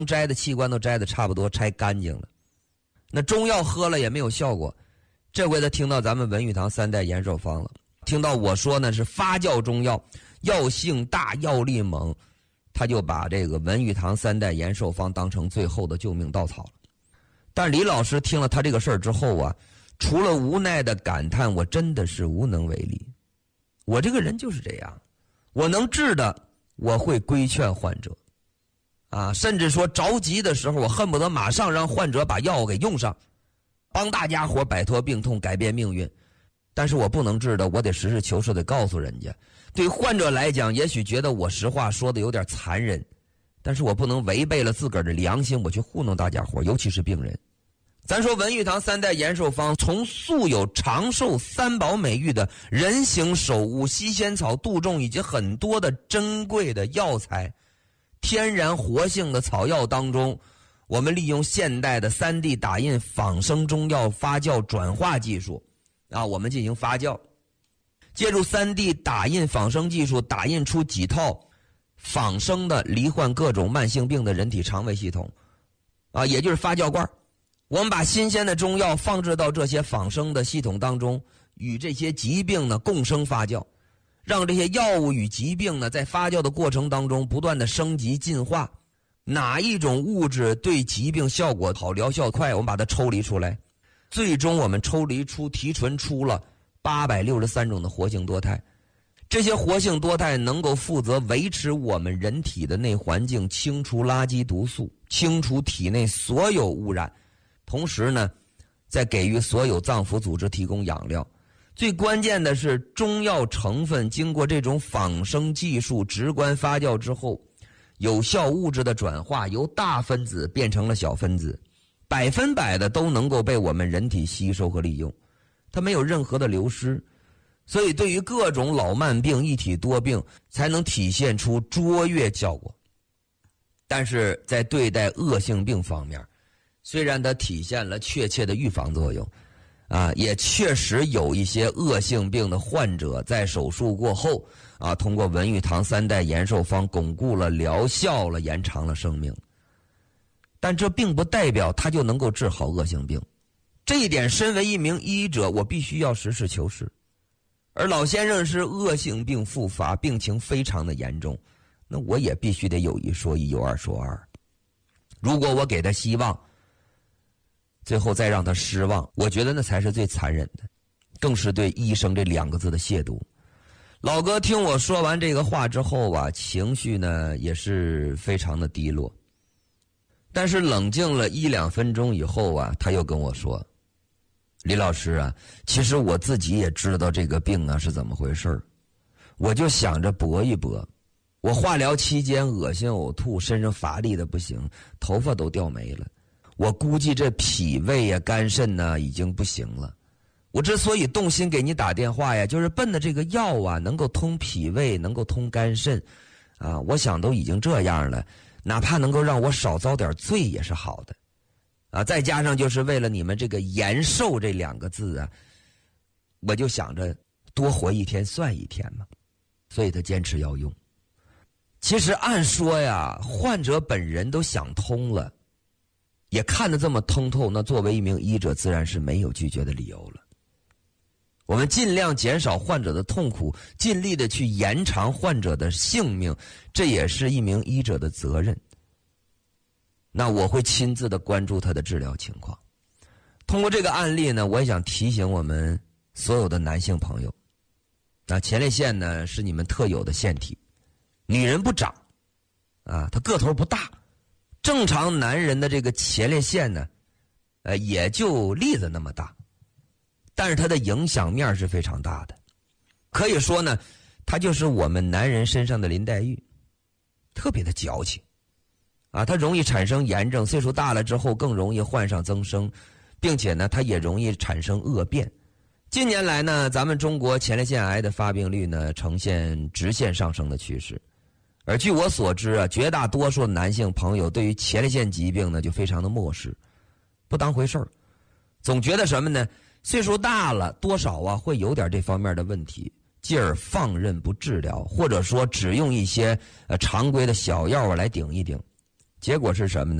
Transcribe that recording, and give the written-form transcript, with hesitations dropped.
摘的器官都摘的差不多，拆干净了。那中药喝了也没有效果，这回他听到咱们文玉堂3代延寿方了，听到我说呢是发酵中药，药性大，药力猛，他就把这个文玉堂3代延寿方当成最后的救命稻草了。但李老师听了他这个事儿之后啊，除了无奈的感叹，我真的是无能为力。我这个人就是这样，我能治的我会规劝患者啊，甚至说着急的时候我恨不得马上让患者把药给用上，帮大家伙摆脱病痛，改变命运。但是我不能治的，我得实事求是的告诉人家。对患者来讲，也许觉得我实话说的有点残忍，但是我不能违背了自个儿的良心，我去糊弄大家伙，尤其是病人。咱说文玉堂3代延寿方，从素有长寿3宝美誉的人形首乌、西仙草、杜仲以及很多的珍贵的药材，天然活性的草药当中，我们利用现代的3D 打印仿生中药发酵转化技术啊，我们进行发酵，借助 3D 打印仿生技术，打印出几套仿生的罹患各种慢性病的人体肠胃系统啊，也就是发酵罐。我们把新鲜的中药放置到这些仿生的系统当中，与这些疾病呢共生发酵，让这些药物与疾病呢在发酵的过程当中不断的升级进化。哪一种物质对疾病效果好、疗效快，我们把它抽离出来，最终我们抽离出提纯出了863种的活性多肽。这些活性多肽能够负责维持我们人体的内环境，清除垃圾毒素，清除体内所有污染，同时呢再给予所有脏腑组织提供养料。最关键的是，中药成分经过这种仿生技术直观发酵之后，有效物质的转化由大分子变成了小分子，100%的都能够被我们人体吸收和利用，它没有任何的流失。所以对于各种老慢病、一体多病才能体现出卓越效果。但是在对待恶性病方面，虽然它体现了确切的预防作用啊，也确实有一些恶性病的患者在手术过后啊，通过文玉堂3代延寿方巩固了疗效了，延长了生命。但这并不代表他就能够治好恶性病，这一点身为一名医者，我必须要实事求是。而老先生是恶性病复发，病情非常的严重，那我也必须得有一说一，有二说二。如果我给他希望，最后再让他失望，我觉得那才是最残忍的，更是对医生这2个字的亵渎。老哥听我说完这个话之后啊，情绪呢也是非常的低落。但是冷静了1-2分钟以后啊，他又跟我说，李老师啊，其实我自己也知道这个病啊是怎么回事，我就想着搏一搏。我化疗期间恶心呕吐，身上乏力的不行，头发都掉没了。我估计这脾胃呀、肝肾呢已经不行了。我之所以动心给你打电话呀，就是奔着这个药啊能够通脾胃，能够通肝肾啊。我想都已经这样了，哪怕能够让我少遭点罪也是好的啊。再加上就是为了你们这个延寿这2个字啊，我就想着多活1天算1天嘛，所以他坚持要用。其实按说呀，患者本人都想通了，也看得这么通透，那作为一名医者自然是没有拒绝的理由了。我们尽量减少患者的痛苦，尽力的去延长患者的性命，这也是一名医者的责任。那我会亲自的关注他的治疗情况。通过这个案例呢，我也想提醒我们所有的男性朋友，那前列腺呢是你们特有的腺体，女人不长啊，她个头不大，正常男人的这个前列腺呢也就栗子那么大，但是它的影响面是非常大的。可以说呢，它就是我们男人身上的林黛玉，特别的矫情啊，它容易产生炎症，岁数大了之后更容易患上增生，并且呢它也容易产生恶变。近年来呢，咱们中国前列腺癌的发病率呢呈现直线上升的趋势。而据我所知啊，绝大多数的男性朋友对于前列腺疾病呢就非常的漠视，不当回事儿，总觉得什么呢？岁数大了多少啊会有点这方面的问题，继而放任不治疗，或者说只用一些常规的小药来顶一顶。 结果是什么呢？